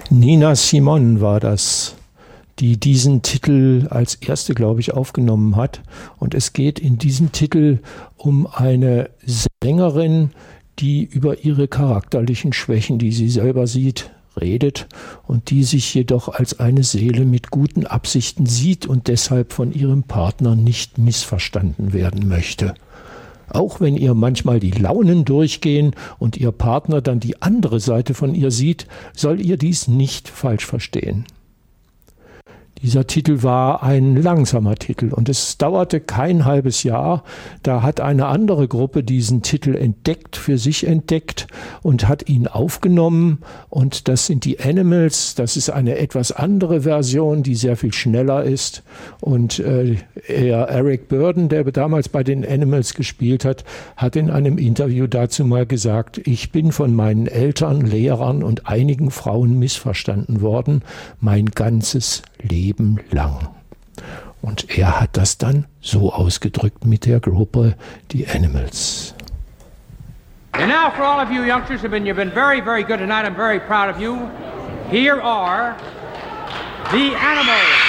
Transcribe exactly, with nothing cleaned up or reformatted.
Nina Simone war das, die diesen Titel als erste, glaube ich, aufgenommen hat. Und es geht in diesem Titel um eine Sängerin, die über ihre charakterlichen Schwächen, die sie selber sieht, redet und die sich jedoch als eine Seele mit guten Absichten sieht und deshalb von ihrem Partner nicht missverstanden werden möchte. Auch wenn ihr manchmal die Launen durchgehen und ihr Partner dann die andere Seite von ihr sieht, soll ihr dies nicht falsch verstehen. Dieser Titel war ein langsamer Titel und es dauerte kein halbes Jahr. Da hat eine andere Gruppe diesen Titel entdeckt, für sich entdeckt und hat ihn aufgenommen. Und das sind die Animals. Das ist eine etwas andere Version, die sehr viel schneller ist. Und äh, er, Eric Burdon, der damals bei den Animals gespielt hat, hat in einem Interview dazu mal gesagt, ich bin von meinen Eltern, Lehrern und einigen Frauen missverstanden worden, mein ganzes Leben lang. Und er hat das dann so ausgedrückt mit der Gruppe The Animals. And now for all of you youngsters, you've been, you've been very, very good tonight. I'm very proud of you. Here are The Animals.